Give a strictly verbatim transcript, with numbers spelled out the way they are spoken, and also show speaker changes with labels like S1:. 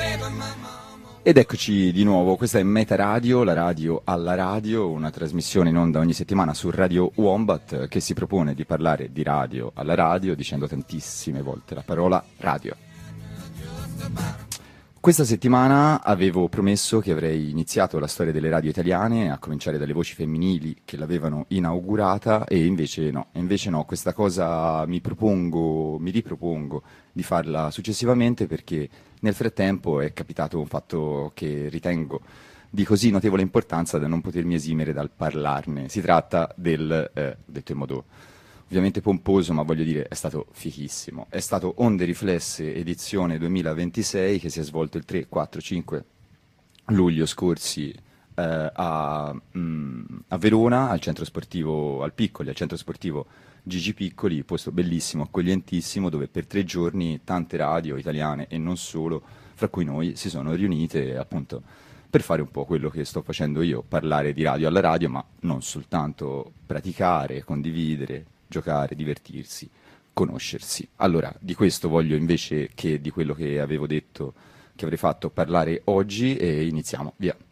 S1: Ed eccoci di nuovo, questa è Meta Radio, la radio alla radio, una trasmissione in onda ogni settimana su Radio Wombat che si propone di parlare di radio alla radio dicendo tantissime volte la parola radio. Questa settimana avevo promesso che avrei iniziato la storia delle radio italiane, a cominciare dalle voci femminili che l'avevano inaugurata, e invece no, invece no, questa cosa mi propongo, mi ripropongo di farla successivamente, perché nel frattempo è capitato un fatto che ritengo di così notevole importanza da non potermi esimere dal parlarne. Si tratta del, eh, detto in modo ovviamente pomposo, ma voglio dire, è stato fichissimo. È stato Onde Riflesse edizione duemilaventisei, che si è svolto il tre, quattro, cinque luglio scorsi eh, a, mh, a Verona, al centro sportivo, al Piccoli, al centro sportivo Gigi Piccoli, posto bellissimo, accoglientissimo, dove per tre giorni tante radio italiane e non solo, fra cui noi, si sono riunite appunto per fare un po' quello che sto facendo io, parlare di radio alla radio, ma non soltanto praticare, condividere, giocare, divertirsi, conoscersi. Allora, di questo voglio invece che di quello che avevo detto che avrei fatto parlare oggi, e iniziamo, via.